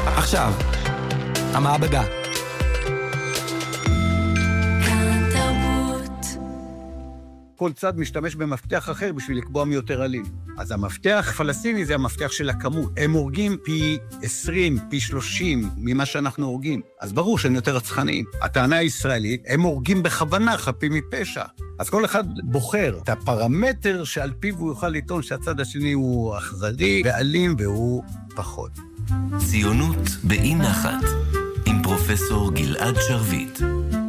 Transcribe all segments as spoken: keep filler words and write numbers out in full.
עכשיו, המעבדה. כל צד משתמש במפתח אחר בשביל לקבוע מי יותר אלים. אז המפתח הפלסטיני זה המפתח של הכמות. הם הורגים פי עשרים, פי שלושים ממה שאנחנו הורגים. אז ברור שהם יותר רצחניים. הטענה הישראלית, הם הורגים בכוונה חפים מפשע. אז כל אחד בוחר את הפרמטר שעל פיו הוא יוכל לטעון שהצד השני הוא אכזרי ואלים והוא פחות. ציונות באי נחת, עם פרופסור גלעד שרביט.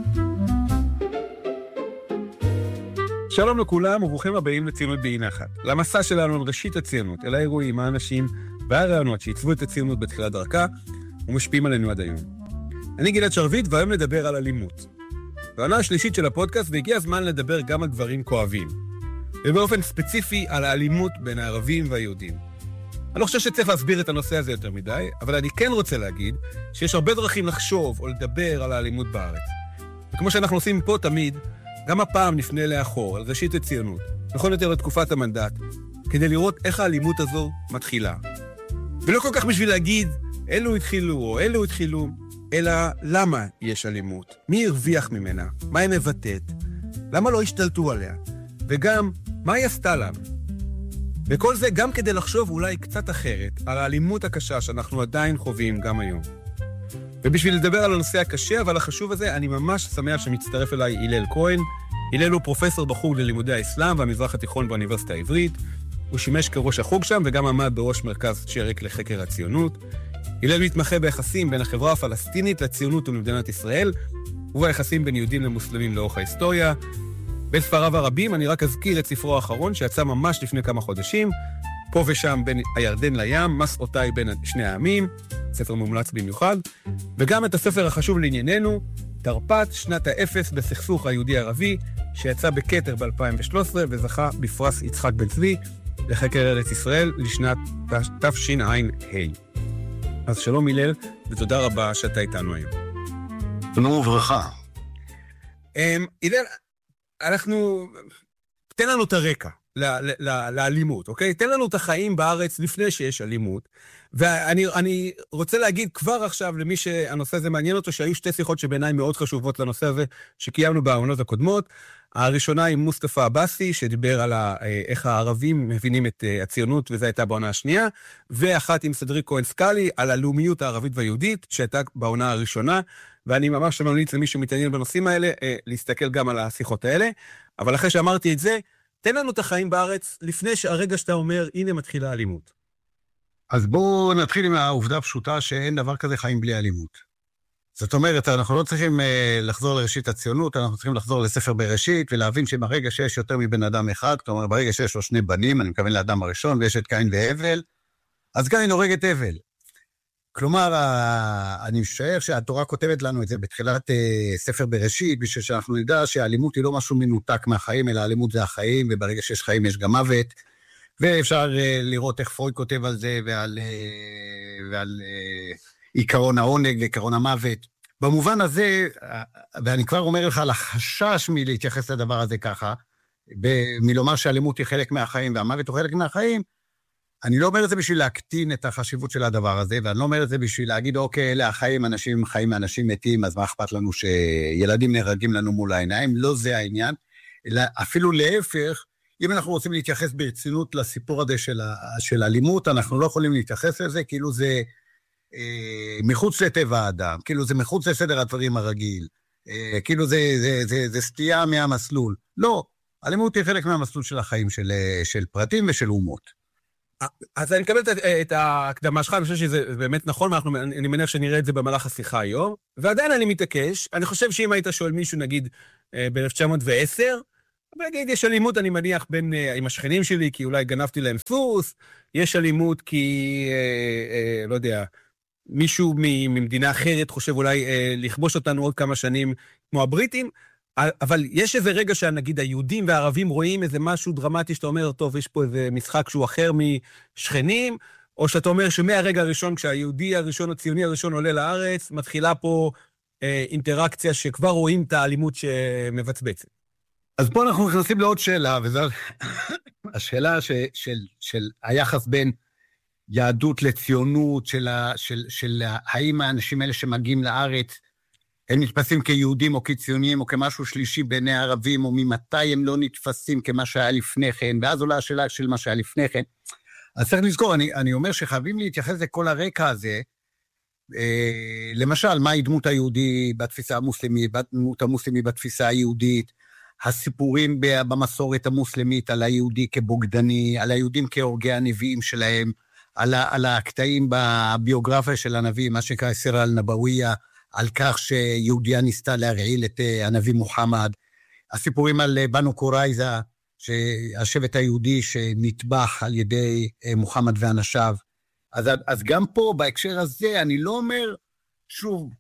שלום לכולם וברוכים הבאים לציונות באי נחת. למסע שלנו על ראשית הציונות, אל האירועים, האנשים והרעיונות שעיצבו את הציונות בתחילת דרכה ומשפיעים עלינו עד היום. אני גלעד שרביט והיום נדבר על אלימות. בעונה השלישית של הפודקאסט והגיע הזמן לדבר גם על דברים כואבים. ובאופן ספציפי על האלימות בין הערבים והיהודים. אני לא חושב שצריך להסביר את הנושא הזה יותר מדי, אבל אני כן רוצה להגיד שיש הרבה דרכים לחשוב או לדבר על האלימות בארץ. וכמו שאנחנו עושים פה תמיד, גם הפעם נפנה לאחור, על ראשית הציונות, נכון יותר לתקופת המנדט, כדי לראות איך האלימות הזו מתחילה. ולא כל כך בשביל להגיד, אלו התחילו או אלו התחילו, אלא למה יש אלימות, מי הרוויח ממנה, מה היא מבטאת, למה לא השתלטו עליה, וגם מה היא עשתה לנו. וכל זה גם כדי לחשוב אולי קצת אחרת, על האלימות הקשה שאנחנו עדיין חווים גם היום. ובשביל לדבר על הנושא הקשה אבל החשוב הזה, אני ממש שמח שמצטרף אליי הלל כהן. הלל הוא פרופסור בחוג ללימודי האסלאם והמזרח התיכון באוניברסיטה העברית. הוא שימש כראש החוג שם וגם עמד בראש מרכז שרק לחקר הציונות. הלל מתמחה ביחסים בין החברה הפלסטינית לציונות ולמדינת ישראל, וביחסים בין יהודים למוסלמים לאורך ההיסטוריה. בספריו הרבים אני רק אזכיר את ספרו האחרון שיצא ממש לפני כמה חודשים, פה ושם בין הירדן לים, מסעותיי בין שני העמים, ספר מומלץ במיוחד, וגם את הספר החשוב לענייננו, תרפ"ט, שנת האפס בסכסוך היהודי-ערבי, שיצא בכתר ב-אלפיים ושלוש עשרה וזכה בפרס יצחק בן צבי לחקר ארץ ישראל לשנת תשע"ה. אז שלום הלל, ותודה רבה שאתה איתנו היום. שלום וברכה. הלל, אנחנו... תן לנו את הרקע. לאלימות, אוקיי? תן לנו את החיים בארץ לפני שיש אלימות, ואני אני רוצה להגיד כבר עכשיו למי שהנושא הזה מעניין אותו, שהיו שתי שיחות שבעיניי מאוד חשובות לנושא הזה, שקיימנו בעונות הקודמות. הראשונה עם מוסטפא עבאסי, שדיבר על איך הערבים מבינים את הציונות, וזו הייתה בעונה השנייה, ואחת עם סדריק כהן סקאלי, על הלאומיות הערבית והיהודית, שהייתה בעונה הראשונה, ואני ממש ממליץ למי שמתעניין בנושאים האלה, להסתכל גם על השיחות האלה. אבל אחרי שאמרתי את זה, תן לנו את החיים בארץ לפני שהרגע שאתה אומר, הנה מתחילה אלימות. אז בואו נתחיל עם העובדה הפשוטה שאין דבר כזה חיים בלי אלימות. זאת אומרת, אנחנו לא צריכים לחזור לראשית הציונות, אנחנו צריכים לחזור לספר בראשית, ולהבין שברגע שיש יותר מבן אדם אחד, זאת אומרת, ברגע שיש לו שני בנים, אני מכוון לאדם הראשון, ויש את קין והבל, אז קין הורג את הבל. כלומר, אני משער שהתורה כותבת לנו את זה בתחילת ספר בראשית, בשביל שאנחנו נדע שהאלימות היא לא משהו מנותק מהחיים, אלא האלימות זה החיים, וברגע שיש חיים יש גם מוות, ואפשר לראות איך פרויד כותב על זה, ועל, ועל עיקרון העונג ועיקרון המוות. במובן הזה, ואני כבר אומר לך על החשש מלהתייחס לדבר הזה ככה, מלומר שהאלימות היא חלק מהחיים, והמוות הוא חלק מהחיים, אני לא אומר את זה בשביל להקטין את החשיבות של הדבר הזה, ואני לא אומר את זה בשביל להגיד, אוקיי, אלה החיים, אנשים חיים מאנשים מתים, אז מה אכפת לנו שילדים נהרגים לנו מול העיניים? לא זה העניין, אלא אפילו להפך, אם אנחנו רוצים להתייחס ברצינות לסיפור הזה של, של אלימות, אנחנו לא יכולים להתייחס לזה, כאילו זה אה, מחוץ לטבע האדם, כאילו זה מחוץ לסדר הדברים הרגיל, אה, כאילו זה, זה, זה, זה סטייה מהמסלול. לא, אלימות היא חלק מהמסלול של החיים של, של פרטים ושל אומות. אז אני מקבל את ההקדמה שלך, אני חושב שזה באמת נכון, אני מניח שנראה את זה במהלך השיחה היום, ועדיין אני מתעקש, אני חושב שאם היית שואל מישהו, נגיד, ב-אלף תשע מאות ועשר, בגיד, יש אלימות, אני מניח, בין, עם השכנים שלי, כי אולי גנבתי להם סוס, יש אלימות כי, לא יודע, מישהו ממדינה אחרת חושב אולי לכבוש אותנו עוד כמה שנים, כמו הבריטים, אבל יש איזה רגע שנגיד היהודים והערבים רואים איזה משהו דרמטי שאתה אומר, טוב, יש פה איזה משחק שהוא אחר משכנים, או שאתה אומר שמהרגע הראשון, כשהיהודי הראשון, הציוני הראשון עולה לארץ, מתחילה פה אה, אינטראקציה שכבר רואים את האלימות שמבצבצת. אז פה אנחנו נכנסים לעוד שאלה, וזו השאלה ש, של, של היחס בין יהדות לציונות, של, ה, של, של האם האנשים האלה שמגיעים לארץ, הם נתפסים כיהודים או כציונים או כמשהו שלישי בעיני הערבים, או ממתי הם לא נתפסים כמה שהיה לפני כן, ואז עולה השאלה של מה שהיה לפני כן. אז צריך לזכור, אני, אני אומר שחייבים להתייחס לכל הרקע הזה, אה, למשל, מהי דמות היהודי בתפיסה המוסלמית, דמות המוסלמית בתפיסה היהודית, הסיפורים במסורת המוסלמית על היהודי כבוגדני, על היהודים כהורגי הנביאים שלהם, על, ה, על הקטעים בביוגרפיה של הנביא, מה שנקרא סירה אל-נבוויה, על כך שיהודיה ניסתה להרעיל את הנביא מוחמד, הסיפורים על בנו קורייזה, שהשבט היהודי שנטבח על ידי מוחמד ואנשיו. אז, אז גם פה, בהקשר הזה, אני לא אומר, שוב,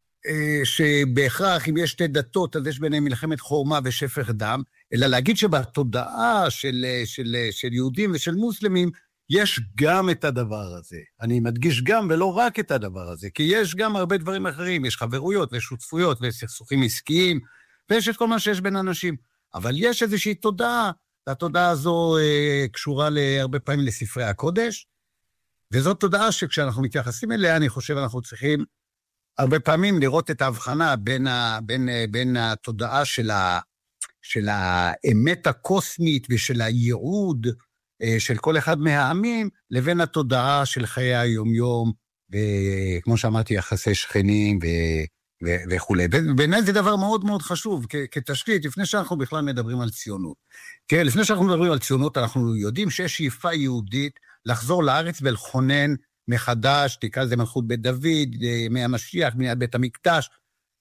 שבהכרח אם יש שתי דתות, אז יש ביניהם מלחמת חורמה ושפך דם, אלא להגיד שבתודעה של, של, של יהודים ושל מוסלמים, יש גם את הדבר הזה. אני מדגיש גם ולא רק את הדבר הזה, כי יש גם הרבה דברים אחרים, יש חברויות ושותפויות וסכסוכים עסקיים, ויש את כל מה שיש בין אנשים. אבל יש איזושהי תודעה, והתודעה הזו אה, קשורה להרבה פעמים לספרי הקודש, וזאת תודעה שכשאנחנו מתייחסים אליה, אני חושב אנחנו צריכים הרבה פעמים לראות את ההבחנה בין, ה, בין, בין התודעה של, ה, של האמת הקוסמית ושל הייעוד של כל אחד מהעמים, לבין התודעה של חיי היומיום, וכמו שאמרתי, יחסי שכנים ו, ו, וכו'. בעיניי זה דבר מאוד מאוד חשוב, כ, כתשתית, לפני שאנחנו בכלל מדברים על ציונות. תראה, לפני שאנחנו מדברים על ציונות, אנחנו יודעים שיש שאיפה יהודית לחזור לארץ ולכונן מחדש, תקרא לזה מלכות בית דוד, ימי המשיח, בניית בית המקדש.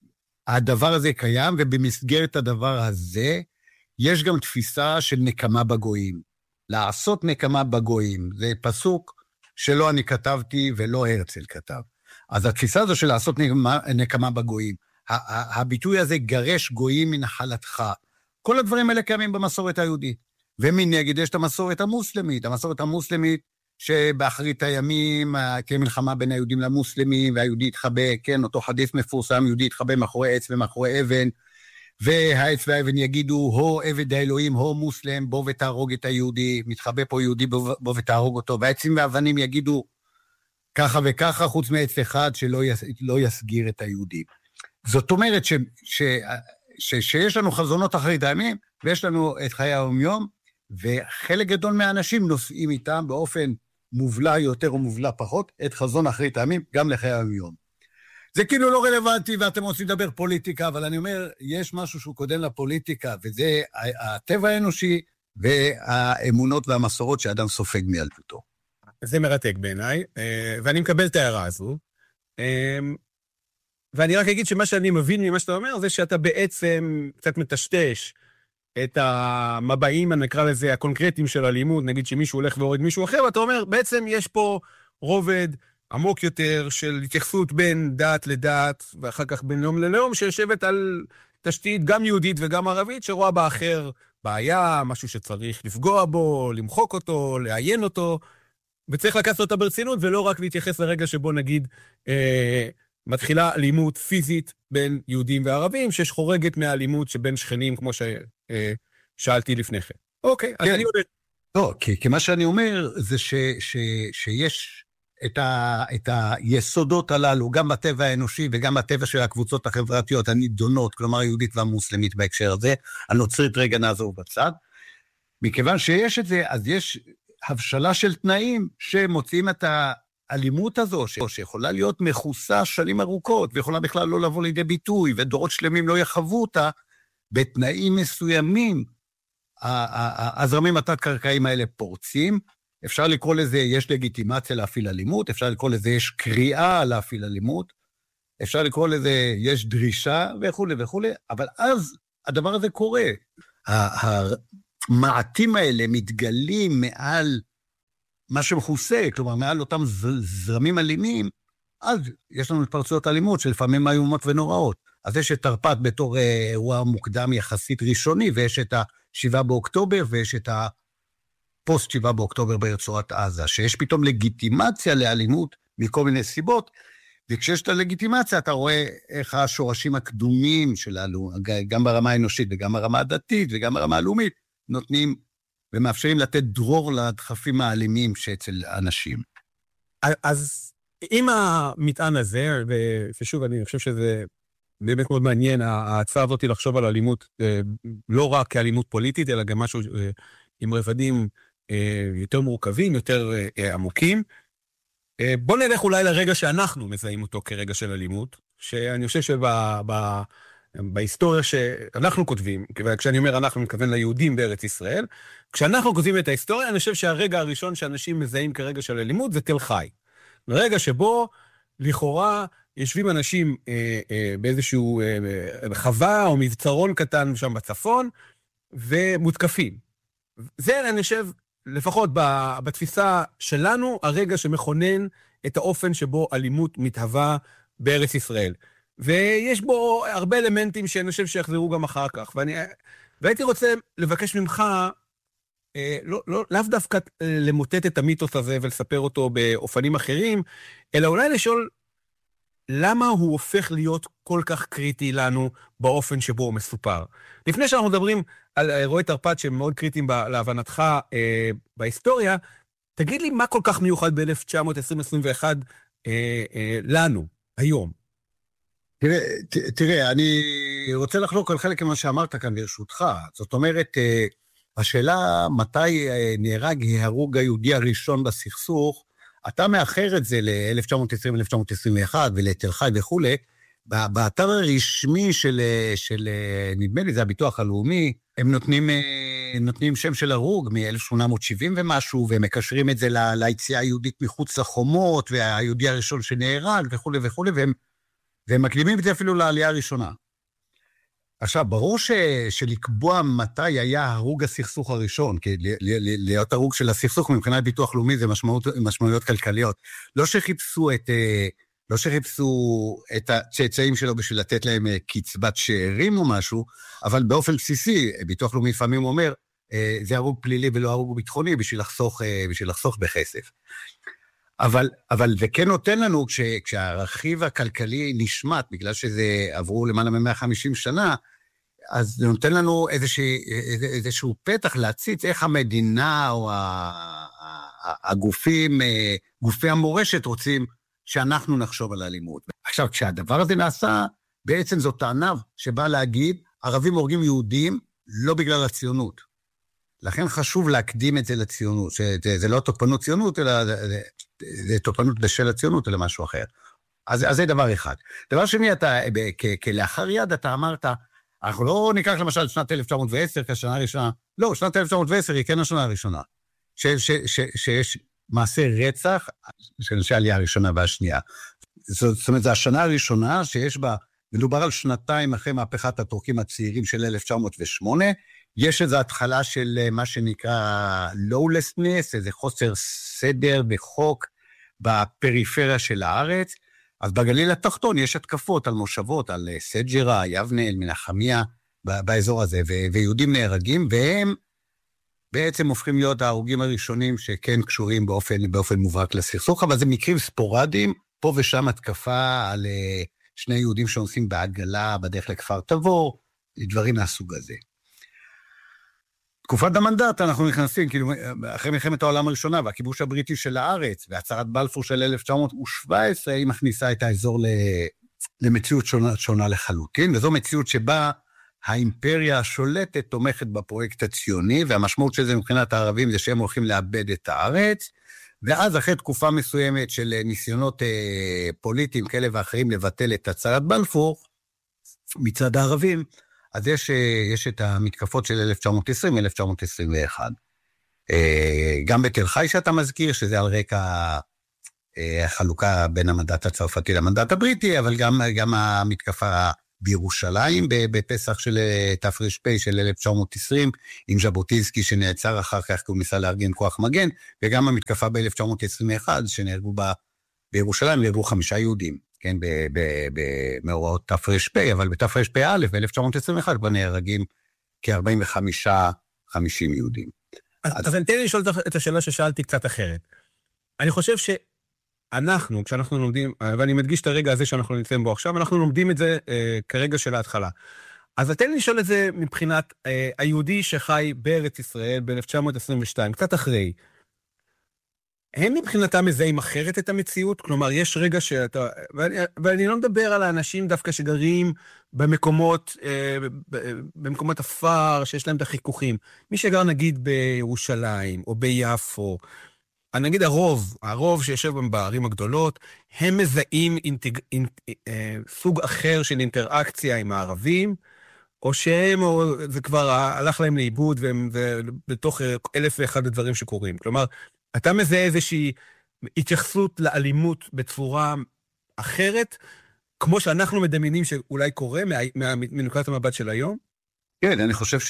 הדבר הזה קיים, ובמסגרת הדבר הזה, יש גם תפיסה של נקמה בגויים. לעשות נקמה בגויים, זה פסוק שלא אני כתבתי ולא הרצל כתב. אז התפיסה הזו של לעשות נקמה, נקמה בגויים, הביטוי הזה גרש גויים מנחלתך, כל הדברים האלה קיימים במסורת היהודית. ומנגד יש את המסורת המוסלמית, המסורת המוסלמית שבאחרית הימים, כמלחמה בין היהודים למוסלמים, והיהודי התחבא, כן, אותו חדית' מפורסם, יהודי התחבא מאחורי עץ ומאחורי אבן, והעץ והאבן יגידו, הו עבד האלוהים, הו מוסלם, בוא ותהרוג את היהודי, מתחבא פה יהודי, בוא ותהרוג אותו, והעצים והאבנים יגידו, ככה וככה, חוץ מעץ אחד שלא יס, לא יסגיר את היהודים. זאת אומרת ש, ש, ש, שיש לנו חזונות אחרית הימים, ויש לנו את חיי היומיום, וחלק גדול מהאנשים נושאים איתם באופן מובלע יותר או מובלע פחות, את חזון אחרית הימים, גם לחיי היומיום. זה כאילו לא רלוונטי, ואתם רוצים לדבר פוליטיקה, אבל אני אומר, יש משהו שהוא קודם לפוליטיקה, וזה הטבע האנושי, והאמונות והמסורות שאדם סופג מילדותו. זה מרתק בעיניי, ואני מקבל את ההערה הזו, ואני רק אגיד שמה שאני מבין ממה שאתה אומר, זה שאתה בעצם קצת מטשטש את המבעים, נקרא לזה, הקונקרטיים של הלימוד, נגיד שמישהו הולך והורד מישהו אחר, ואתה אומר, בעצם יש פה רובד עמוק יותר של התייחסות בין דת לדת, ואחר כך בין לאום ללאום, שיושבת על תשתית גם יהודית וגם ערבית, שרואה באחר בעיה, משהו שצריך לפגוע בו, למחוק אותו, לעיין אותו, וצריך לקחת אותה ברצינות, ולא רק להתייחס לרגע שבו נגיד, אה, מתחילה אלימות פיזית בין יהודים וערבים, שיש חורגת מהאלימות שבין שכנים, כמו ששאלתי לפני כן. אוקיי, אז אני יודע. לא, כי מה שאני אומר, זה שיש את, ה, את היסודות הללו, גם בטבע האנושי וגם בטבע של הקבוצות החברתיות הנידונות, כלומר היהודית והמוסלמית בהקשר הזה, הנוצרית רגע נעזור בצד. מכיוון שיש את זה, אז יש הבשלה של תנאים שמוצאים את האלימות הזו, שיכולה להיות מכוסה שנים ארוכות, ויכולה בכלל לא לבוא לידי ביטוי, ודורות שלמים לא יחוו אותה, בתנאים מסוימים, הזרמים התת-קרקעיים האלה פורצים, אפשר לקרוא לזה, יש לגיטימציה להפעיל אלימות, אפשר לקרוא לזה, יש קריאה להפעיל אלימות, אפשר לקרוא לזה, יש דרישה וכו' וכו', אבל אז הדבר הזה קורה. המעטים האלה מתגלים מעל מה שמכוסה, כלומר מעל אותם זרמים אלימים, אז יש לנו התפרצויות אלימות שלפעמים איומות ונוראות. אז יש את תרפ"ט בתור אירוע מוקדם יחסית ראשוני, ויש את ה-שבעה באוקטובר, ויש את ה... פוסט שבעה באוקטובר ברצועת עזה, שיש פתאום לגיטימציה לאלימות מכל מיני סיבות, וכשיש את הלגיטימציה אתה רואה איך השורשים הקדומים שלנו, גם ברמה האנושית וגם ברמה הדתית וגם ברמה הלאומית, נותנים ומאפשרים לתת דרור לדחפים האלימים שאצל אנשים. אז עם המטען הזה, ושוב, אני חושב שזה באמת מאוד מעניין, ההצעה הזאת לחשוב על אלימות, לא רק כאלימות פוליטית, אלא גם משהו עם רבדים יותר מורכבים, יותר עמוקים. בוא נלך אולי לרגע שאנחנו מזהים אותו כרגע של אלימות, שאני חושב שבהיסטוריה שאנחנו כותבים, וכשאני אומר אנחנו מתכוון ליהודים בארץ ישראל, כשאנחנו כותבים את ההיסטוריה, אני חושב שהרגע הראשון שאנשים מזהים כרגע של אלימות זה תל חי. רגע שבו לכאורה יושבים אנשים אה, אה, באיזשהו אה, חווה או מבצרון קטן שם בצפון, ומותקפים. זה אני חושב, לפחות בתפיסה שלנו, הרגע שמכונן את האופן שבו אלימות מתהווה בארץ ישראל. ויש בו הרבה אלמנטים שאני חושב שיחזרו גם אחר כך. ואני, והייתי רוצה לבקש ממך, לא, לא, לאו דווקא למוטט את המיתוס הזה ולספר אותו באופנים אחרים, אלא אולי לשאול למה הוא הופך להיות כל כך קריטי לנו באופן שבו הוא מסופר. לפני שאנחנו מדברים על אירועי תרפ"ט שהם מאוד קריטיים להבנתך אה, בהיסטוריה, תגיד לי מה כל כך מיוחד ב-אלף תשע מאות עשרים ואחת אה, אה, לנו, היום. תראה, ת, תראה, אני רוצה לחלוק על חלק ממה שאמרת כאן ברשותך. זאת אומרת, אה, השאלה מתי נהרג ההרוג היהודי הראשון בסכסוך, אתה מאחר את זה ל-אלף תשע מאות עשרים עד אלף תשע מאות עשרים ואחת ולתל חי וכו', באתר הרשמי של, של, נדמה לי, זה הביטוח הלאומי, הם נותנים, נותנים שם של הרוג מ-אלף שמונה מאות שבעים ומשהו, והם מקשרים את זה ל, ליציאה היהודית מחוץ לחומות, והיהודי הראשון שנהרג וכו' וכו', והם, והם מקדימים את זה אפילו לעלייה הראשונה. עכשיו, ברור ש, שלקבוע מתי היה הרוג הסכסוך הראשון, כי להיות הרוג של הסכסוך מבחינת ביטוח לאומי זה משמעות, משמעויות כלכליות. לא שחיפשו את, לא שחיפשו את הצאצאים שלו בשביל לתת להם קצבת שאירים או משהו, אבל באופן בסיסי, ביטוח לאומי לפעמים אומר, זה הרוג פלילי ולא הרוג ביטחוני, בשביל לחסוך, בשביל לחסוך בכסף. אבל, אבל זה כן נותן לנו, כש, כשהרכיב הכלכלי נשמט, בגלל שזה עברו למעלה מ-מאה וחמישים שנה, אז זה נותן לנו איזשה, איזשהו פתח להציץ איך המדינה או הגופים, גופי המורשת רוצים שאנחנו נחשוב על האלימות. עכשיו, כשהדבר הזה נעשה, בעצם זו טענה שבאה להגיד, ערבים הורגים יהודים לא בגלל הציונות. לכן חשוב להקדים את זה לציונות, שזה לא תוקפנות ציונות, אלא זה, זה תוקפנות בשל הציונות, אלא משהו אחר. אז, אז זה דבר אחד. דבר שני, אתה, כ, כלאחר יד, אתה אמרת, אנחנו לא ניקח למשל שנת אלף תשע מאות ועשר כשנה הראשונה, לא, שנת אלף תשע מאות ועשר היא כן השנה הראשונה, ש, ש, ש, שיש מעשה רצח של אנשי העלייה הראשונה והשנייה. זאת אומרת, זו השנה הראשונה שיש בה, מדובר על שנתיים אחרי מהפכת הטורקים הצעירים של אלף תשע מאות ושמונה, יש איזו התחלה של מה שנקרא lawlessness, איזה חוסר סדר וחוק בפריפריה של הארץ, אז בגליל התחתון יש התקפות על מושבות, על סג'רה, יבנה, מנחמיה, באזור הזה, ו- ויהודים נהרגים, והם בעצם הופכים להיות ההרוגים הראשונים שכן קשורים באופן, באופן מובהק לסכסוך, אבל זה מקרים ספורדיים, פה ושם התקפה על שני יהודים שעושים בעגלה בדרך לכפר תבור, דברים מהסוג הזה. תקופת המנדט אנחנו נכנסים, כאילו, אחרי מלחמת העולם הראשונה, והכיבוש הבריטי של הארץ, והצהרת בלפור של אלף תשע מאות שבע עשרה, היא מכניסה את האזור למציאות שונה, שונה לחלוטין, וזו מציאות שבה האימפריה השולטת תומכת בפרויקט הציוני, והמשמעות של זה מבחינת הערבים זה שהם הולכים לאבד את הארץ, ואז אחרי תקופה מסוימת של ניסיונות אה, פוליטיים כאלה ואחרים לבטל את הצהרת בלפור, מצד הערבים, אז יש, יש את המתקפות של אלף תשע מאות עשרים אלף תשע מאות עשרים ואחת. גם בתל חי שאתה מזכיר, שזה על רקע החלוקה בין המנדט הצרפתי למנדט הבריטי, אבל גם, גם המתקפה בירושלים, בפסח של תר"פ של אלף תשע מאות עשרים, עם ז'בוטינסקי שנעצר אחר כך, כי הוא ניסה לארגן כוח מגן, וגם המתקפה ב-אלף תשע מאות עשרים ואחת, שנהרגו בה בירושלים, נהרגו חמישה יהודים. כן, במאורעות תר"פ, אבל בתר"פ א', ב-אלף תשע מאות עשרים ואחת, כבר נהרגים כ-ארבעים וחמישה חמישים יהודים. אז אני תן לי לשאול את השאלה ששאלתי קצת אחרת. אני חושב שאנחנו, כשאנחנו לומדים, ואני מדגיש את הרגע הזה שאנחנו נמצאים בו עכשיו, אנחנו לומדים את זה כרגע של ההתחלה. אז תן לי לשאול את זה מבחינת היהודי שחי בארץ ישראל ב-אלף תשע מאות עשרים ושתיים, קצת אחרי. הם מבחינתם מזהים אחרת את המציאות? כלומר, יש רגע שאתה... ואני, ואני לא מדבר על האנשים דווקא שגרים במקומות, במקומות אפר, שיש להם את החיכוכים. מי שגר נגיד בירושלים או ביפו, נגיד הרוב, הרוב שיושב בערים הגדולות, הם מזהים אינטג... אינט... סוג אחר של אינטראקציה עם הערבים, או שהם, או זה כבר הלך להם לאיבוד, והם בתוך אלף ואחד הדברים שקורים. כלומר, אתה מזהה איזושהי התייחסות לאלימות בצורה אחרת, כמו שאנחנו מדמיינים שאולי קורה מנקודת המבט של היום? כן, אני חושב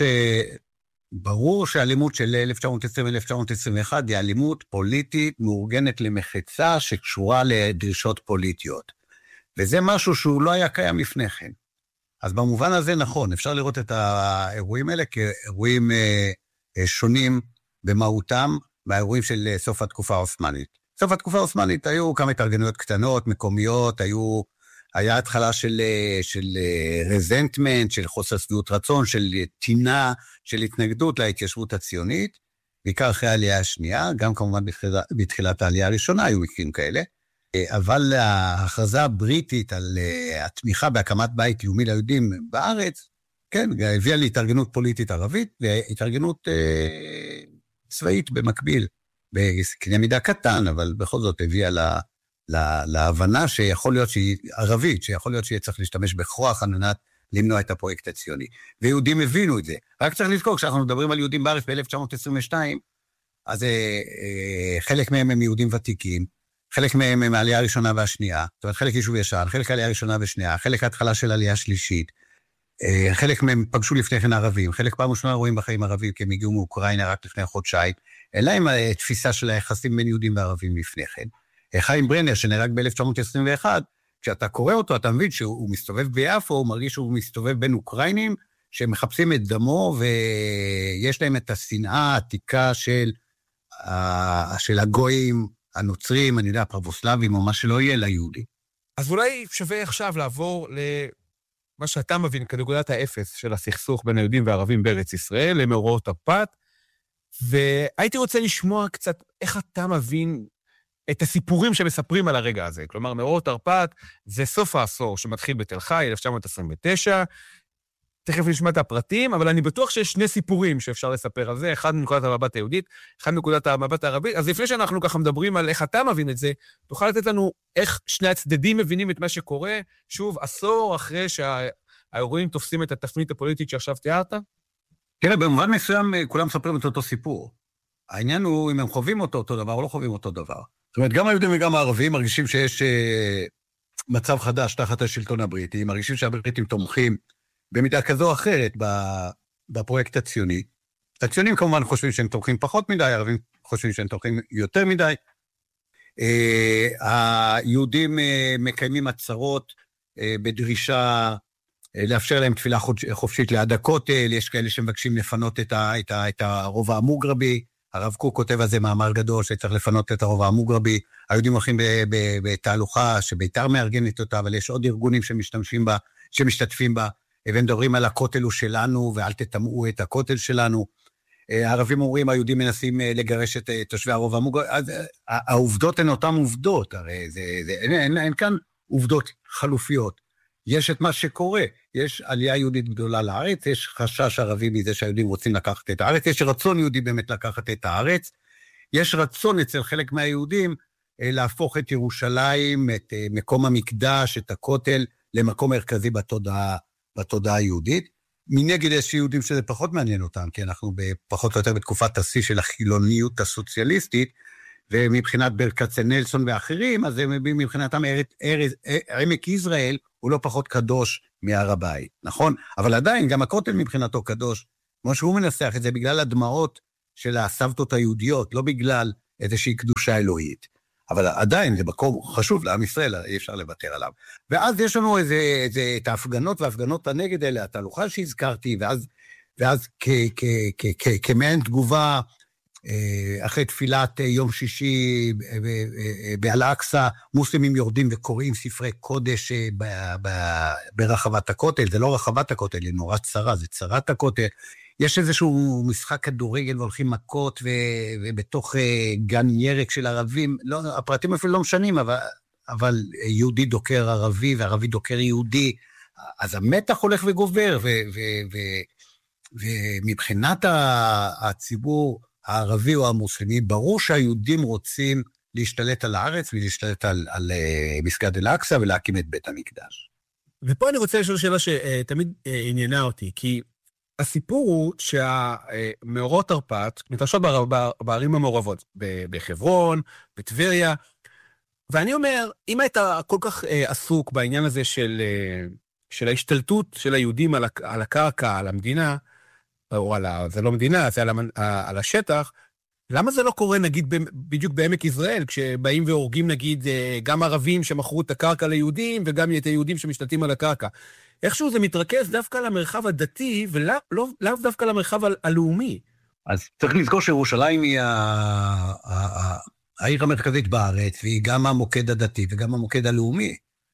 שברור שהאלימות של אלף תשע מאות עשרים עד אלף תשע מאות עשרים ואחת היא אלימות פוליטית מאורגנת למחצה שקשורה לדרישות פוליטיות. וזה משהו שהוא לא היה קיים לפני כן. אז במובן הזה נכון, אפשר לראות את האירועים האלה כאירועים אה, אה, שונים במהותם, מהאירועים של סוף התקופה העות'מאנית. סוף התקופה העות'מאנית היו כמה התארגנויות קטנות, מקומיות, היו, היה התחלה של, של רזנטמנט, של חוסר שביעות רצון, של טינה, של התנגדות להתיישבות הציונית, בעיקר אחרי העלייה השנייה, גם כמובן בתחילת, בתחילת העלייה הראשונה היו מקרים כאלה, אבל ההכרזה הבריטית על התמיכה בהקמת בית לאומי ליהודים בארץ, כן, הביאה להתארגנות פוליטית ערבית, והתארגנות אה, צבאית במקביל, בקנה מידה קטן, אבל בכל זאת הביאה לה, לה, להבנה שיכול להיות שהיא ערבית, שיכול להיות שיהיה צריך להשתמש בכוח על מנת למנוע את הפרויקט הציוני. ויהודים הבינו את זה. רק צריך לזכור, כשאנחנו מדברים על יהודים בארץ ב-אלף תשע מאות עשרים ושתיים, אז אה, אה, חלק מהם הם יהודים ותיקים, חלק מהם הם העלייה הראשונה והשנייה, זאת אומרת, חלק יישוב ישן, חלק העלייה הראשונה והשנייה, חלק ההתחלה של העלייה השלישית, חלק מהם פגשו לפני כן ערבים, חלק פעם ראשונה רואים בחיים ערבים, כי הם הגיעו מאוקראינה רק לפני חודשיים, אלא עם התפיסה של היחסים בין יהודים וערבים לפני כן. חיים ברנר, שנהרג ב-אלף תשע מאות עשרים ואחת, כשאתה קורא אותו, אתה מבין שהוא מסתובב ביפו, הוא מרגיש שהוא מסתובב בין אוקראינים, שמחפשים את דמו, ויש להם את השנאה העתיקה של, של הגויים, הנוצרים, אני יודע, הפרבוסלבים, או מה שלא יהיה ליהודי. אז אולי שווה עכשיו לעבור למה שאתה מבין כנקודת האפס של הסכסוך בין היהודים והערבים בארץ ישראל, למאורעות תרפ"ט, והייתי רוצה לשמוע קצת איך אתה מבין את הסיפורים שמספרים על הרגע הזה. כלומר, מאורעות תרפ"ט זה סוף העשור שמתחיל בתל חי, אלף תשע מאות עשרים ותשע, תכף נשמע את הפרטים, אבל אני בטוח שיש שני סיפורים שאפשר לספר על זה, אחד מנקודת המבט היהודית, אחד מנקודת המבט הערבית, אז לפני שאנחנו ככה מדברים על איך אתה מבין את זה, תוכל לתת לנו איך שני הצדדים מבינים את מה שקורה, שוב, עשור אחרי שהאירועים תופסים את התפנית הפוליטית שעכשיו תיארת? תראה, במובן מסוים כולם מספרים את אותו סיפור. העניין הוא אם הם חווים אותו אותו דבר או לא חווים אותו דבר. זאת אומרת, גם היהודים וגם הערבים מרגישים שיש מצב חדש תחת השלטון הבריטי, מרגישים שהבריטים תומכים במידה כזו או אחרת בפרויקט הציוני. הציונים כמובן חושבים שהם תומכים פחות מדי, הערבים חושבים שהם תומכים יותר מדי. היהודים מקיימים עצרות בדרישה לאפשר להם תפילה חופשית ליד הכותל, יש כאלה שמבקשים לפנות את, ה, את, ה, את הרובע המוגרבי, הרב קוק כותב על זה מאמר גדול שצריך לפנות את הרובע המוגרבי, היהודים הולכים בתהלוכה שביתר מארגנת אותה, אבל יש עוד ארגונים שמשתמשים בה, שמשתתפים בה, והם מדברים על הכותל הוא שלנו, ואל תטמאו את הכותל שלנו. הערבים אומרים, היהודים מנסים לגרש את תושבי הרובע המוגרבי, אז העובדות הן אותן עובדות, הרי זה, זה, אין, אין, אין כאן עובדות חלופיות. יש את מה שקורה, יש עלייה יהודית גדולה לארץ, יש חשש ערבי מזה שהיהודים רוצים לקחת את הארץ, יש רצון יהודי באמת לקחת את הארץ, יש רצון אצל חלק מהיהודים להפוך את ירושלים, את מקום המקדש, את הכותל, למקום מרכזי בתודעה, בתודעה היהודית. מנגד יש יהודים שזה פחות מעניין אותם, כי אנחנו פחות או יותר בתקופת השיא של החילוניות הסוציאליסטית, ומבחינת ברקצנלסון ואחרים, אז הם מבחינתם עמק יזרעאל הוא לא פחות קדוש מהר הבית, נכון? אבל עדיין גם הכותל מבחינתו קדוש, כמו שהוא מנסח את זה, בגלל הדמעות של הסבתות היהודיות, לא בגלל איזושהי קדושה אלוהית. אבל עדיין זה מקום חשוב לעם ישראל, אי אפשר לוותר עליו. ואז יש לנו איזה, איזה, את ההפגנות וההפגנות הנגד האלה, התהלוכה שהזכרתי, ואז, ואז כ, כ, כ, כ, כמעין תגובה, אחרי תפילת יום שישי באל-אקצא, מוסלמים יורדים וקוראים ספרי קודש ברחבת הכותל, זה לא רחבת הכותל, זה נורא צרה, זה צרת הכותל, יש איזשהו משחק כדורגל והולכים מכות, ו... ובתוך גן ירק של ערבים, לא, הפרטים אפילו לא משנים, אבל, אבל יהודי דוקר ערבי, וערבי דוקר יהודי, אז המתח הולך וגובר, ו... ו... ו... ומבחינת הציבור הערבי או המוסלמי, ברור שהיהודים רוצים להשתלט על הארץ, ולהשתלט על, על מסגד אל-אקצא, ולהקים את בית המקדש. ופה אני רוצה לשאול שאלה שתמיד עניינה אותי, כי הסיפור הוא שהמאורות תרפ"ט מתרחשות בערים המעורבות, בחברון, בטבריה, ואני אומר, אם היית כל כך עסוק בעניין הזה של, של ההשתלטות של היהודים על, על הקרקע, על המדינה, או על ה... זה לא מדינה, זה על, המ... על השטח, למה זה לא קורה, נגיד, בדיוק בעמק יזרעאל, כשבאים והורגים, נגיד, גם ערבים שמכרו את הקרקע ליהודים, וגם את היהודים שמשתלטים על הקרקע? איכשהו זה מתרכז דווקא למרחב הדתי, ולאו לא, לא דווקא למרחב ה- הלאומי. אז צריך לזכור שירושלים היא העיר המרכזית בארץ, והיא גם המוקד הדתי וגם המוקד הלאומי.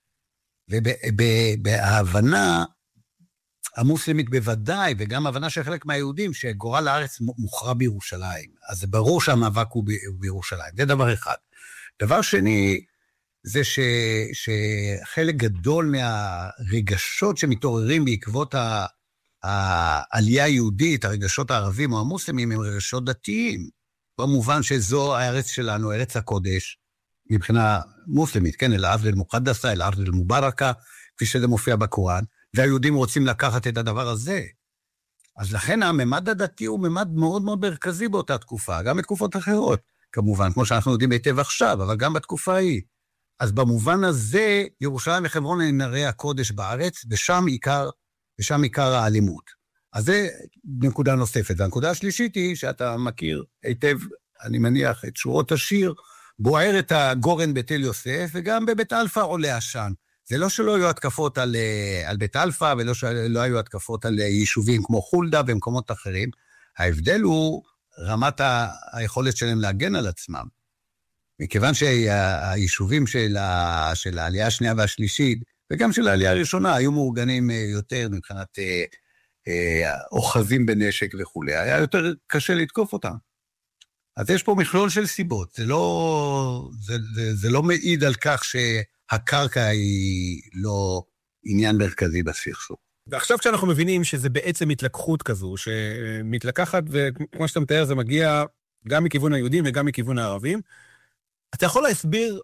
ובהבנה המוסלמית בוודאי, וגם ההבנה של חלק מהיהודים, שגורל הארץ מוכרע בירושלים. אז זה ברור שהמאבק הוא בירושלים. זה דבר אחד. דבר שני, זה ש, שחלק גדול מהרגשות שמתעוררים בעקבות ה, העלייה היהודית, הרגשות הערבים או המוסלמים, הם רגשות דתיים. במובן שזו הארץ שלנו, ארץ הקודש, מבחינה מוסלמית, כן, אל-ארץ אל-מוקדסה, אל-ארץ אל-מוברקה, כפי שזה מופיע בקוראן, והיהודים רוצים לקחת את הדבר הזה. אז לכן הממד הדתי הוא ממד מאוד מאוד מרכזי באותה תקופה, גם בתקופות אחרות, כמובן, כמו שאנחנו יודעים היטב עכשיו, אבל גם בתקופה ההיא. אז במובן הזה, ירושלים וחברון הן ערי הקודש בארץ, ושם עיקר, ושם עיקר האלימות. אז זה נקודה נוספת. והנקודה השלישית היא, שאתה מכיר היטב, אני מניח, את שורות השיר, בוער את הגורן בתל יוסף, וגם בבית אלפא עולה עשן. זה לא שלא היו התקפות על, על בית אלפא, ולא שלא היו התקפות על יישובים כמו חולדה ומקומות אחרים. ההבדל הוא רמת היכולת שלהם להגן על עצמם. מכיוון שהיישובים של, ה, של העלייה השנייה והשלישית, וגם של העלייה הראשונה, היו מאורגנים יותר מבחינת אה, אה, אוחזים בנשק וכו'. היה יותר קשה לתקוף אותם. אז יש פה מכלול של סיבות. זה לא, זה, זה, זה לא מעיד על כך שהקרקע היא לא עניין מרכזי בסכסוך. ועכשיו כשאנחנו מבינים שזה בעצם התלקחות כזו, שמתלקחת, וכמו שאתה מתאר, זה מגיע גם מכיוון היהודים וגם מכיוון הערבים, אתה יכול להסביר,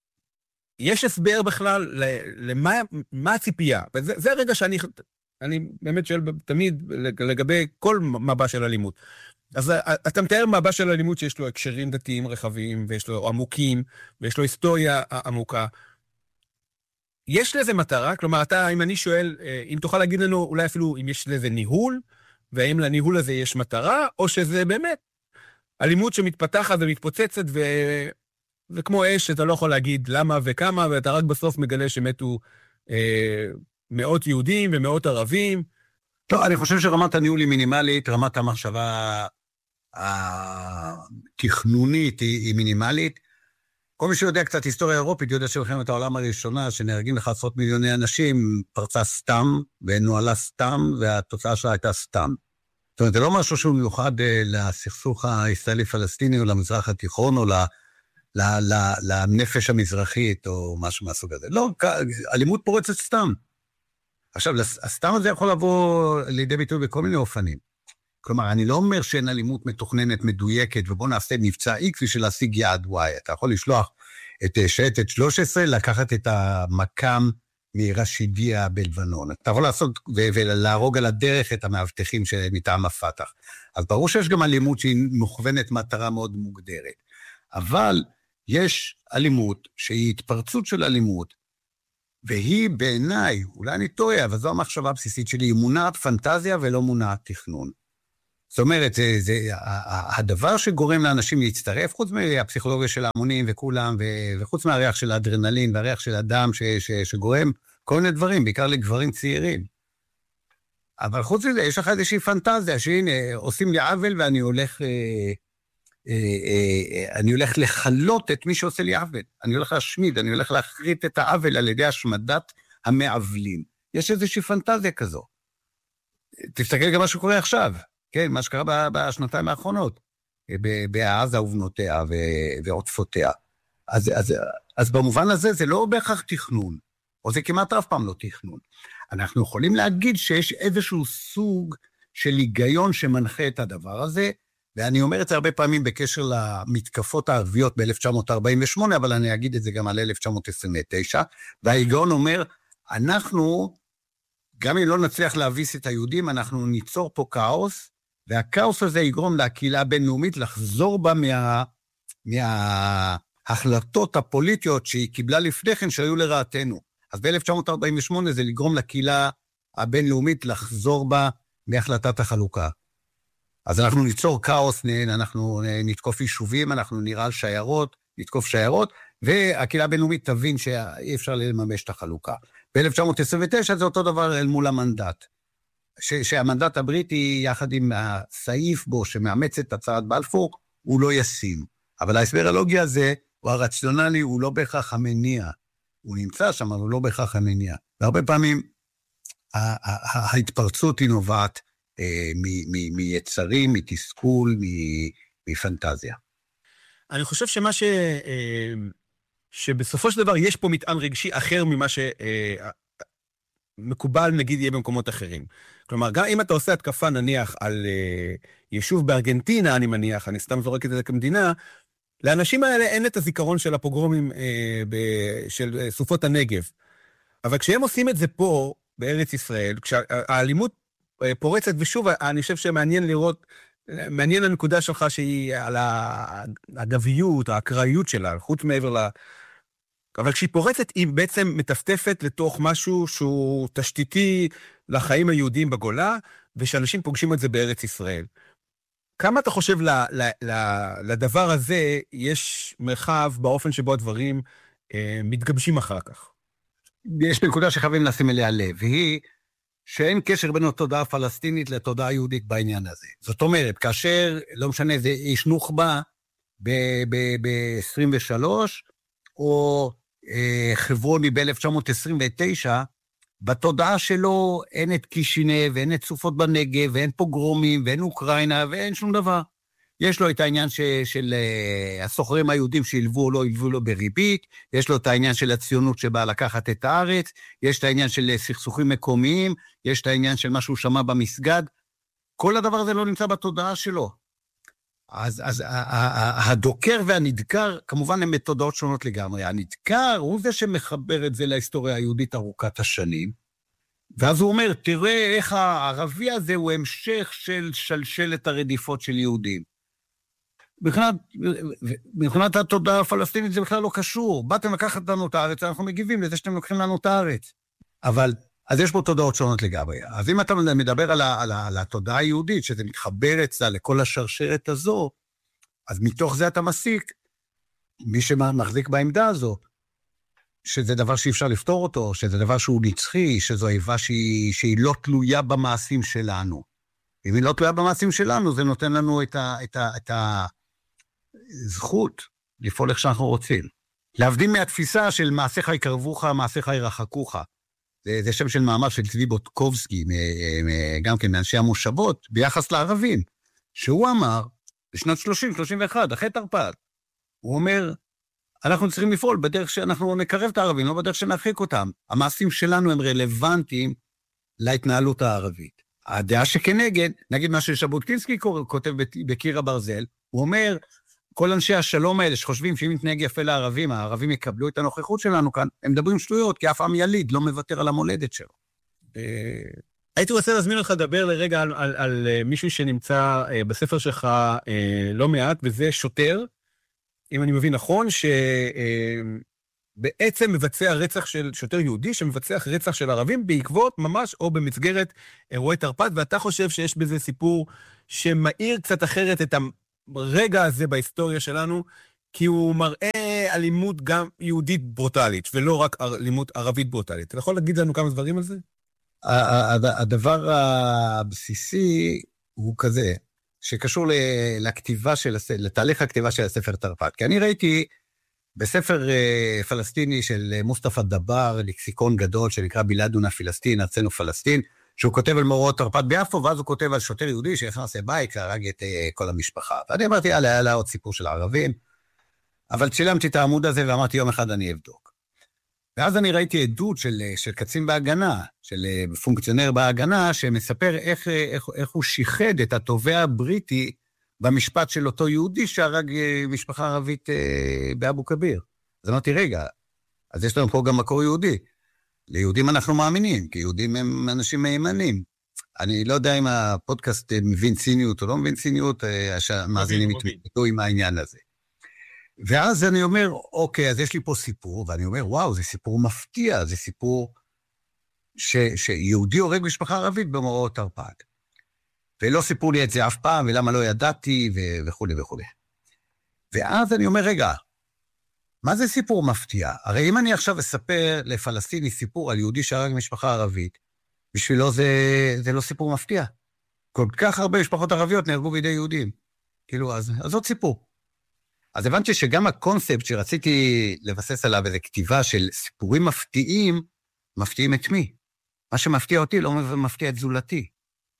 יש הסבר בכלל למה מה הציפייה, וזה זה הרגע שאני אני באמת שואל תמיד לגבי כל מבע של אלימות. אז אתה מתאר מבע של אלימות שיש לו הקשרים דתיים רחבים, ויש לו עמוקים, ויש לו היסטוריה עמוקה. יש לזה מטרה? כלומר, אתה, אם אני שואל, אם תוכל להגיד לנו אולי אפילו אם יש לזה ניהול, והאם לניהול הזה יש מטרה, או שזה באמת אלימות שמתפתחת ומתפוצצת, ו... וכמו אש, אתה לא יכול להגיד למה וכמה, ואתה רק בסוף מגלה שמתו אה, מאות יהודים ומאות ערבים. לא, אני חושב שרמת הניהול היא מינימלית, רמת המחשבה התכנונית היא, היא מינימלית. כל מי שיודע קצת היסטוריה אירופית, יודע שבמלחמת העולם הראשונה, שנהרגים לך עשרות מיליוני אנשים, פרצה סתם, ונוהלה סתם, והתוצאה שלה הייתה סתם. זאת אומרת, זה לא משהו שהוא מיוחד לסכסוך הישראלי-פלסטיני, או למזרח התיכון, או ל... לנפש המזרחית, או משהו מהסוג הזה. לא, אלימות פורצת סתם. עכשיו, הסתם הזה יכול לבוא לידי ביטוי בכל מיני אופנים. כלומר, אני לא אומר שאין אלימות מתוכננת, מדויקת, ובוא נעשה מבצע X בשביל להשיג יעד Y. אתה יכול לשלוח את שייטת שלוש עשרה, לקחת את המקם מרשידיה בלבנון. אתה יכול לעשות ולהרוג על הדרך את המאבטחים מטעם הפתח. אז ברור שיש גם אלימות שהיא מוכוונת מטרה מאוד מוגדרת. אבל יש אלימות שהיא התפרצות של אלימות, והיא בעיניי, אולי אני טועה, אבל זו המחשבה הבסיסית שלי, היא מונעת פנטזיה ולא מונעת תכנון. זאת אומרת, זה, זה, הדבר שגורם לאנשים להצטרף, חוץ מהפסיכולוגיה של ההמונים וכולם, וחוץ מהריח של האדרנלין והריח של הדם ש, ש, שגורם כל מיני דברים, בעיקר לגברים צעירים. אבל חוץ מזה, יש לך איזושהי פנטזיה, שהנה, עושים לי עוול ואני הולך... אני הולך לחלות את מי שעושה לי עוול, אני הולך להשמיד, אני הולך להחריט את העוול על ידי השמדת המעוולים. יש איזושהי פנטזיה כזו. תסתכל גם מה שקורה עכשיו. כן, מה שקרה בשנתיים האחרונות, בעזה ובנותיה ועוטפותיה. אז, אז, אז במובן הזה זה לא בהכרח תכנון, או זה כמעט אף פעם לא תכנון. אנחנו יכולים להגיד שיש איזשהו סוג של היגיון שמנחה את הדבר הזה, ואני אומר את זה הרבה פעמים בקשר למתקפות הערביות ב-אלף תשע מאות ארבעים ושמונה, אבל אני אגיד את זה גם על אלף תשע מאות עשרים ותשע, וההיגיון אומר, אנחנו, גם אם לא נצליח להביס את היהודים, אנחנו ניצור פה כאוס, והכאוס הזה יגרום לקהילה הבינלאומית לחזור בה מה, מההחלטות הפוליטיות שהיא קיבלה לפני כן שהיו לרעתנו. אז ב-אלף תשע מאות ארבעים ושמונה זה לגרום לקהילה הבינלאומית לחזור בה מהחלטת החלוקה. אז אנחנו ניצור כאוס, אנחנו נתקוף יישובים, אנחנו נראה על שיירות, נתקוף שיירות, והקהילה הבינלאומית תבין שאי אפשר לממש את החלוקה. ב-אלף תשע מאות עשרים ותשע זה אותו דבר אל מול המנדט. ש- שהמנדט הבריטי, יחד עם הסעיף בו שמאמץ את הצהרת בלפור, הוא לא ישים. אבל ההסבר הלוגי הזה, הוא הרציונלי, הוא לא בהכרח המניע. הוא נמצא שם, אבל הוא לא בהכרח המניע. והרבה פעמים, ההתפרצות היא נובעת מיצרים, מתסכול, מפנטזיה. אני חושב שמה ש... שבסופו של דבר יש פה מטען רגשי אחר ממה שמקובל, נגיד, יהיה במקומות אחרים. כלומר, גם אם אתה עושה התקפה, נניח, על יישוב בארגנטינה, אני מניח, אני סתם זורק את זה כמדינה, לאנשים האלה אין את הזיכרון של הפוגרומים של סופות הנגב. אבל כשהם עושים את זה פה, בארץ ישראל, כשהאלימות פורצת, ושוב, אני חושב שמעניין לראות, מעניין הנקודה שלך שהיא על הגביות, האקראיות שלה, חוץ מעבר ל... אבל כשהיא פורצת, היא בעצם מטפטפת לתוך משהו שהוא תשתיתי לחיים היהודיים בגולה, ושאנשים פוגשים את זה בארץ ישראל. כמה אתה חושב ל, ל, ל, לדבר הזה יש מרחב באופן שבו הדברים אה, מתגבשים אחר כך? יש נקודה שחייבים לשים אליה לב, והיא שאין קשר בין התודעה הפלסטינית לתודעה היהודית בעניין הזה. זאת אומרת, כאשר, לא משנה, זה איש נוח'בה ב-עשרים ושלוש, או אה, חברוני ב-אלף תשע מאות עשרים ותשע, בתודעה שלו אין את קישינב, ואין את סופות בנגב, ואין פוגרומים, ואין אוקראינה, ואין שום דבר. יש לו את העניין ש, של uh, הסוחרים היהודים שילבו או לא ילבו לו בריבית, יש לו את העניין של הציונות שבאה לקחת את הארץ, יש את העניין של סכסוכים מקומיים, יש את העניין של מה שהוא שמע במסגד, כל הדבר הזה לא נמצא בתודעה שלו. אז, אז הדוקר והנדקר, כמובן הם מתודעות שונות לגמרי. הנדקר הוא זה שמחבר את זה להיסטוריה היהודית ארוכת השנים, ואז הוא אומר, תראה איך הערבי הזה הוא המשך של שלשלת הרדיפות של יהודים. מבחינת, מבחינת התודעה הפלסטינית זה בכלל לא קשור. באתם לקחת לנו את הארץ, אנחנו מגיבים לזה שאתם לוקחים לנו את הארץ. אבל, אז יש פה תודעות שונות לגמרי. אז אם אתה מדבר על, ה, על, ה, על התודעה היהודית, שזה מתחבר אצלה לכל השרשרת הזו, אז מתוך זה אתה מסיק, מי שמחזיק בעמדה הזו, שזה דבר שאי אפשר לפתור אותו, שזה דבר שהוא נצחי, שזו איבה שהיא, שהיא לא תלויה במעשים שלנו. אם היא לא תלויה במעשים שלנו, זה נותן לנו את, ה, את, ה, את הזכות לפעול איך שאנחנו רוצים. להבדיל מהתפיסה של מעשיך יקרבוך, מעשיך ירחקוך. זה, זה שם של מאמר של צבי בוטקובסקי, גם כן מאנשי המושבות, ביחס לערבים, שהוא אמר, בשנת שלושים שלושים ואחת, אחרי תרפ"ט, הוא אומר, אנחנו צריכים לפעול בדרך שאנחנו נקרב את הערבים, לא בדרך שנרחיק אותם. המעשים שלנו הם רלוונטיים להתנהלות הערבית. הדעה שכנגד, נגיד מה ששבוטקינסקי כותב בקיר הברזל, הוא אומר, כל אנשי השלום האלה שחושבים שאם נתנהג יפה לערבים, הערבים יקבלו את הנוכחות שלנו כאן, הם מדברים שטויות, כי אף עם יליד לא מוותר על המולדת שלו. הייתי רוצה להזמין אותך לדבר לרגע על, על, על מישהו שנמצא בספר שלך לא מעט, וזה שוטר, אם אני מבין נכון, שבעצם מבצע רצח של שוטר יהודי, שמבצע רצח של ערבים בעקבות ממש או במסגרת אירועי תרפ"ט, ואתה חושב שיש בזה סיפור שמאיר קצת אחרת את הרגע הזה בהיסטוריה שלנו, כי הוא מראה אלימות גם יהודית ברוטלית, ולא רק אלימות ערבית ברוטלית. אתה יכול להגיד לנו כמה דברים על זה? הדבר הבסיסי הוא כזה, שקשור לכתיבה של, לתהליך הכתיבה של הספר תרפ"ט. כי אני ראיתי בספר פלסטיני של מוסטפא דבר, לקסיקון גדול שנקרא בלאדונה פלסטין, ארצנו פלסטין, שהוא כותב על מאורעות תרפ"ט ביפו, ואז הוא כותב על שוטר יהודי שנכנס לבית, הרג את כל המשפחה. ואני אמרתי, יאללה, יאללה, עוד סיפור של הערבים, אבל צילמתי את העמוד הזה ואמרתי, יום אחד אני אבדוק. ואז אני ראיתי עדות של, של קצין בהגנה, של פונקציונר בהגנה, שמספר איך, איך, איך הוא שיחד את התובע הבריטי במשפט של אותו יהודי שהרג משפחה ערבית באבו כביר. אז אמרתי, רגע, אז יש לנו פה גם מקור יהודי. ליהודים אנחנו מאמינים, כי יהודים הם אנשים מהימנים. אני לא יודע אם הפודקאסט מבין ציניות או לא מבין ציניות, שהמאזינים יתמודדו עם העניין הזה. ואז אני אומר, אוקיי, אז יש לי פה סיפור, ואני אומר, וואו, זה סיפור מפתיע, זה סיפור ש, שיהודי הורג משפחה ערבית במאורעות תרפ"ט. ולא סיפרו לי את זה אף פעם, ולמה לא ידעתי, ו- וכו' וכו'. ואז אני אומר, רגע, מה זה סיפור מפתיע? הרי אם אני עכשיו אספר לפלסטיני סיפור על יהודי שהרג משפחה ערבית, בשבילו זה, זה לא סיפור מפתיע. כל כך הרבה משפחות ערביות נהרגו בידי יהודים. כאילו, אז, אז עוד סיפור. אז הבנתי שגם הקונספט שרציתי לבסס עליו איזו כתיבה של סיפורים מפתיעים, מפתיעים את מי? מה שמפתיע אותי לא מפתיע את זולתי.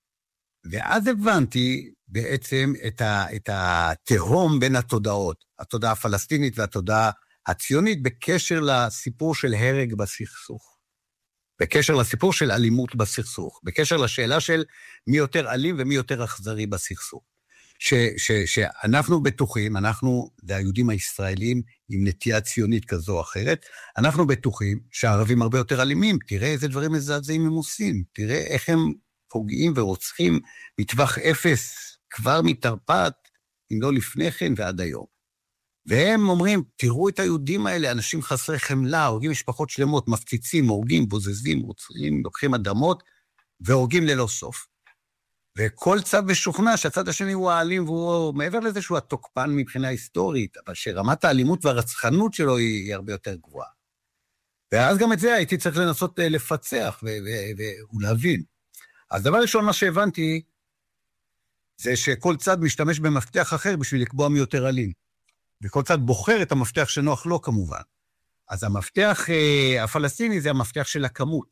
ואז הבנתי בעצם את, ה, את התהום בין התודעות, התודעה הפלסטינית והתודעה הציונית, בקשר לסיפור של הרג בסכסוך, בקשר לסיפור של אלימות בסכסוך, בקשר לשאלה של מי יותר אלים ומי יותר אכזרי בסכסוך. ש, ש, שאנחנו בטוחים, אנחנו, זה היהודים הישראלים עם נטייה ציונית כזו או אחרת, אנחנו בטוחים שהערבים הרבה יותר אלימים, תראה איזה דברים מזעזעים הם עושים, תראה איך הם פוגעים ורוצחים מטווח אפס, כבר מתרפ"ט, אם לא לפני כן ועד היום. והם אומרים, תראו את היהודים האלה, אנשים חסרי חמלה, הורגים משפחות שלמות, מפציצים, הורגים, בוזזים, רוצחים, לוקחים אדמות, והורגים ללא סוף. וכל צד משוכנע שהצד השני הוא האלים, והוא מעבר לזה שהוא התוקפן מבחינה היסטורית, אבל שרמת האלימות והרצחנות שלו היא, היא הרבה יותר גבוהה. ואז גם את זה הייתי צריך לנסות לפצח ו- ו- ו- ולהבין. אז דבר ראשון מה שהבנתי, זה שכל צד משתמש במפתח אחר בשביל לקבוע מי יותר אלים. וכל צד בוחר את המפתח שנוח לו כמובן. אז המפתח אה, הפלסטיני זה המפתח של הכמות.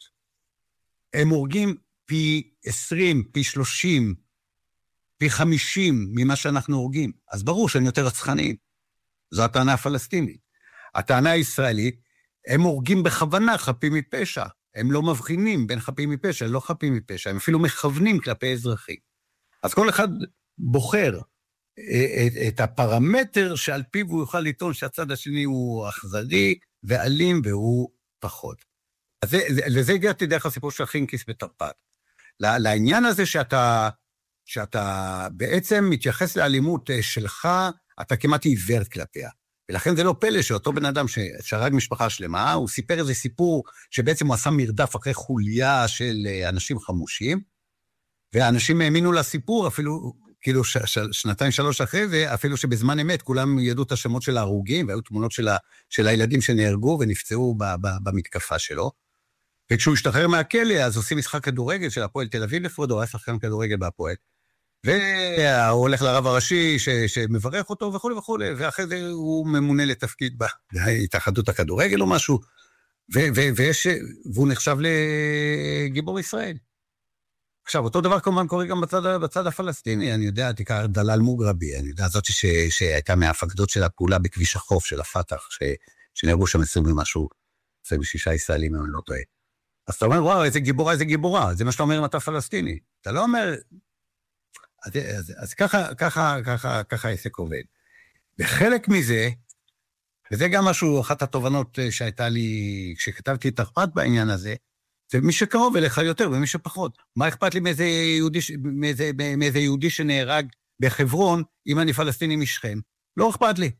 הם הורגים פי עשרים, פי שלושים, פי חמישים ממה שאנחנו הורגים. אז ברור שאני יותר רצחני. זו הטענה הפלסטינית. הטענה הישראלית, הם הורגים בכוונה חפים מפשע. הם לא מבחינים בין חפים מפשע, לא חפים מפשע. הם אפילו מכוונים כלפי אזרחים. אז כל אחד בוחר את, את הפרמטר שעל פיו הוא יוכל לטעון שהצד השני הוא אכזרי ואלים והוא פחות. אז זה, לזה הגעתי דרך הסיפור של חינקיס בתרפ"ט. לעניין הזה שאתה, שאתה בעצם מתייחס לאלימות שלך, אתה כמעט עיוור כלפיה. ולכן זה לא פלא שאותו בן אדם ששרג משפחה שלמה, הוא סיפר איזה סיפור שבעצם הוא עשה מרדף אחרי חוליה של אנשים חמושים, והאנשים האמינו לסיפור אפילו, כאילו ש, ש, שנתיים שלוש אחרי זה, אפילו שבזמן אמת כולם ידעו את השמות של ההרוגים, והיו תמונות של, ה, של הילדים שנהרגו ונפצעו ב, ב, במתקפה שלו. וכשהוא השתחרר מהכלא, אז עושים משחק כדורגל של הפועל תל אביב לפרודו, היה שחקן כדורגל בהפועל. והוא הולך לרב הראשי ש, שמברך אותו וכו' וכו', ואחרי זה הוא ממונה לתפקיד בהתאחדות הכדורגל או משהו, ו, ו, ויש, והוא נחשב לגיבור ישראל. עכשיו, אותו דבר כמובן קורה גם בצד, בצד הפלסטיני, אני יודע, תיקח דלל מוגרבי, אני יודע, זאת ש, שהייתה מהפקדות של הפעולה בכביש החוף של הפתח, ש, שנהרגו שם עשרים ומשהו, עשרים ושישה ישראלים, אני לא טועה. אז אתה אומר, וואו, איזה גיבורה, איזה גיבורה, זה מה שאתה אומר אם אתה פלסטיני. אתה לא אומר, אז, אז, אז ככה, ככה, ככה, ככה העסק עובד. וחלק מזה, וזה גם משהו, אחת התובנות שהייתה לי, כשכתבתי את תרפ"ט בעניין הזה, זה מי שקרוב אליך יותר ומי שפחות. מה אכפת לי מאיזה יהודי, מאיזה, מאיזה יהודי שנהרג בחברון, אם אני פלסטיני משכם? לא אכפת לי.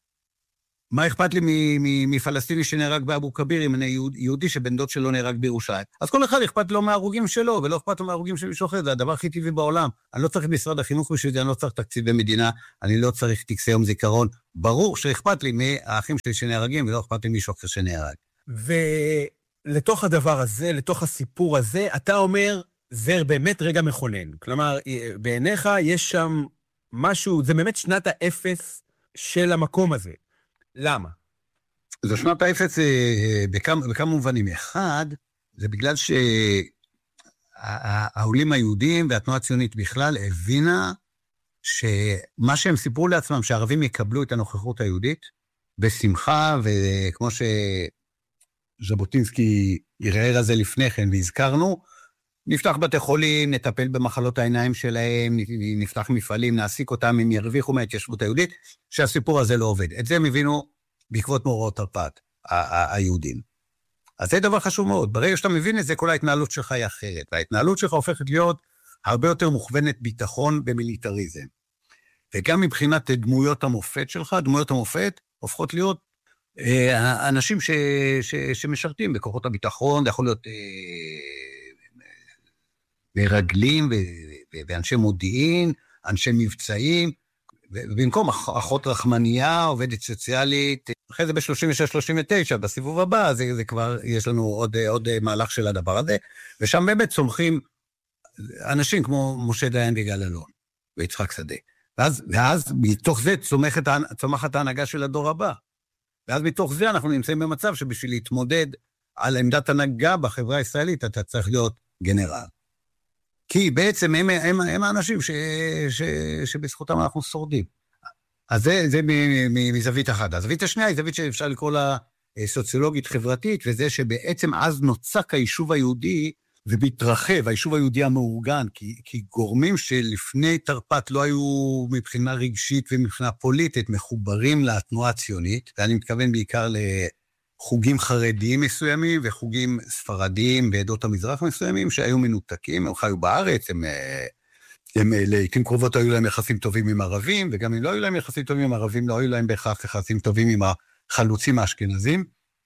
מה אכפת לי מפלסטיני שנהרג באבו כביר, אם אני יהודי שבן דוד שלו נהרג בירושלים? אז כל אחד אכפת לו מההרוגים שלו, ולא אכפת לו מההרוגים של מישהו אחר, זה הדבר הכי טבעי בעולם. אני לא צריך את משרד החינוך בשביל זה, אני לא צריך תקציבי מדינה, אני לא צריך טקסי יום זיכרון. ברור שאכפת לי מהאחים שלי שנהרגים, ולא אכפת לי מישהו אחר שנהרג. ולתוך הדבר הזה, לתוך הסיפור הזה, אתה אומר, זה באמת רגע מכונן. כלומר, בעיניך יש שם משהו, זה באמת שנת האפס של המקום הזה. למה? זו שנת האפס בכמה, בכמה מובנים. אחד, זה בגלל העולים היהודים והתנועה הציונית בכלל הבינה שמה שהם סיפרו לעצמם, שהערבים יקבלו את הנוכחות היהודית, בשמחה, וכמו שז'בוטינסקי ערער על זה לפני כן, והזכרנו, נפתח בתי חולים, נטפל במחלות העיניים שלהם, נפתח מפעלים, נעסיק אותם, הם ירוויחו מההתיישבות היהודית, שהסיפור הזה לא עובד. את זה הם הבינו בעקבות מאורעות תרפ"ט, היהודים. אז זה דבר חשוב מאוד. ברגע שאתה מבין את זה, כל ההתנהלות שלך היא אחרת, וההתנהלות שלך הופכת להיות הרבה יותר מוכוונת ביטחון במיליטריזם. וגם מבחינת דמויות המופת שלך, דמויות המופת הופכות להיות אה, אנשים ש, ש, שמשרתים בכוחות הביטחון, זה יכול להיות אה, מרגלים ו, ו, ואנשי מודיעין, אנשי מבצעים, ובמקום אחות רחמניה, עובדת סוציאלית, אחרי זה ב-שלושים ושש שלושים ותשע, בסיבוב הבא, זה, זה כבר, יש לנו עוד, עוד מהלך של הדבר הזה, ושם באמת צומחים אנשים כמו משה דיין ויגאל אלון, ויצחק שדה. ואז, ואז מתוך זה צומחת, צומחת ההנהגה של הדור הבא. ואז מתוך זה אנחנו נמצאים במצב שבשביל להתמודד על עמדת הנהגה בחברה הישראלית, אתה צריך להיות גנרל. כי בעצם הם, הם, הם האנשים ש, ש, שבזכותם אנחנו שורדים. אז זה, זה מזווית אחת. הזווית השנייה היא זווית שאפשר לקרוא לה סוציולוגית חברתית, וזה שבעצם אז נוצק היישוב היהודי, ומתרחב, היישוב היהודי המאורגן, כי, כי גורמים שלפני תרפ"ט לא היו מבחינה רגשית ומבחינה פוליטית מחוברים לתנועה הציונית, ואני מתכוון בעיקר לחוגים חרדיים מסוימים, וחוגים ספרדיים בעדות המזרח מסוימים, שהיו מנותקים, הם חיו בארץ, הם, הם לעתים קרובות היו להם יחסים טובים עם ערבים, וגם אם לא היו להם יחסים טובים עם ערבים, לא היו להם בהכרח יחסים טובים עם החלוצים האשכנזים.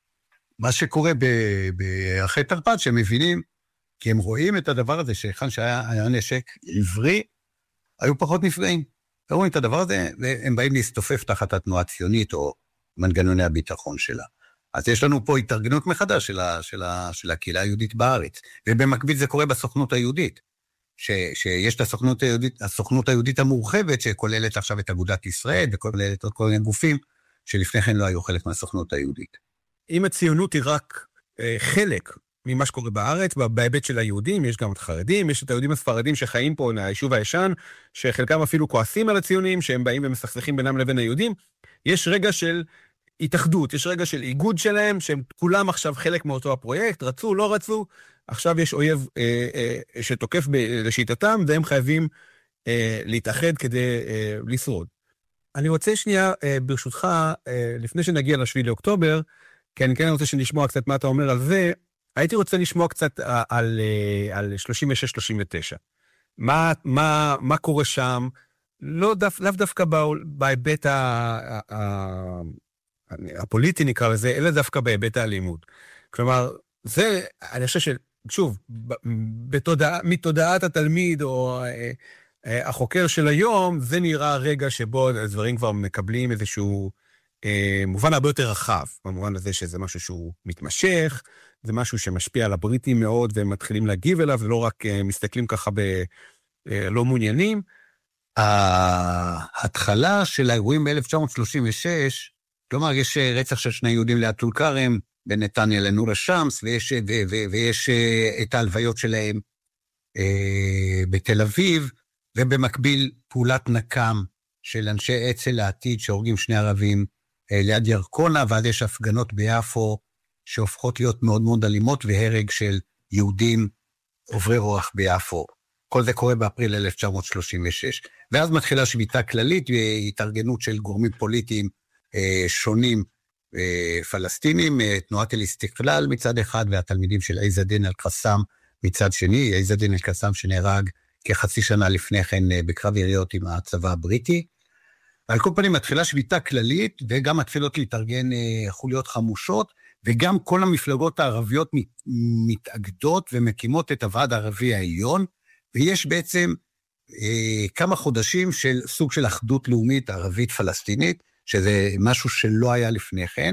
מה שקורה אחרי תרפ"ט, שהם מבינים, כי הם רואים את הדבר הזה, שאחד שהיה נשק עברי, היו פחות נפגעים. הם רואים את הדבר הזה, והם באים להסתופף תחת התנועה הציונית, או מנגנוני הביטחון שלה. אז יש לנו פה התארגנות מחדש של, ה, של, ה, של הקהילה היהודית בארץ. ובמקביל זה קורה בסוכנות היהודית, ש, שיש את הסוכנות היהודית, הסוכנות היהודית המורחבת, שכוללת עכשיו את אגודת ישראל, וכוללת עוד כל מיני גופים, שלפני כן לא היו חלק מהסוכנות היהודית. אם הציונות היא רק אה, חלק, ממה שקורה בארץ, בהיבט של היהודים, יש גם את החרדים, יש את היהודים הספרדים שחיים פה מהיישוב הישן, שחלקם אפילו כועסים על הציונים, שהם באים ומסכסכים בינם לבין היהודים. יש רגע של התאחדות, יש רגע של איגוד שלהם, שהם כולם עכשיו חלק מאותו הפרויקט, רצו, לא רצו, עכשיו יש אויב אה, אה, שתוקף ב, לשיטתם, והם חייבים אה, להתאחד כדי אה, לשרוד. אני רוצה שנייה, אה, ברשותך, אה, לפני שנגיע לשביעי לאוקטובר, כי אני כן רוצה שנשמוע קצת מה אתה אומר על זה, הייתי רוצה לשמוע קצת על, על שלושים ושש שלושים ותשע. מה, מה, מה קורה שם? לא דף, לאו דווקא בהיבט ה, ה, ה, הפוליטי נקרא לזה, אלא דווקא בהיבט האלימות. כלומר, זה, אני חושב ששוב, בתודעה, מתודעת התלמיד או החוקר של היום, זה נראה רגע שבו הדברים כבר מקבלים איזשהו מובן הרבה יותר רחב, במובן הזה שזה משהו שהוא מתמשך, זה משהו שמשפיע על הבריטים מאוד, והם מתחילים להגיב אליו, ולא רק מסתכלים ככה בלא מעוניינים. ההתחלה של האירועים ב-אלף תשע מאות שלושים ושש, כלומר, יש רצח של שני יהודים ליד טול כרם, בנתניה לנור השמס, ויש, ו- ו- ויש את ההלוויות שלהם בתל אביב, ובמקביל פעולת נקם של אנשי אצ"ל לעתיד, שהורגים שני ערבים ליד ירקונה, ועד יש הפגנות ביפו, שהופכות להיות מאוד מאוד אלימות, והרג של יהודים עוברי רוח ביפו. כל זה קורה באפריל אלף תשע מאות שלושים ושש. ואז מתחילה שביתה כללית, והתארגנות של גורמים פוליטיים אה, שונים אה, פלסטינים, אה, תנועת אל-איסתיקלאל מצד אחד, והתלמידים של עז א-דין אל-קסאם מצד שני, עז א-דין אל-קסאם שנהרג כחצי שנה לפני כן אה, בקרב יריות עם הצבא הבריטי. ועל כל פנים מתחילה שביתה כללית, וגם מתחילות להתארגן אה, חוליות חמושות, וגם כל המפלגות הערביות מתאגדות ומקימות את הוועד הערבי העליון, ויש בעצם אה, כמה חודשים של סוג של אחדות לאומית ערבית פלסטינית, שזה משהו שלא היה לפני כן,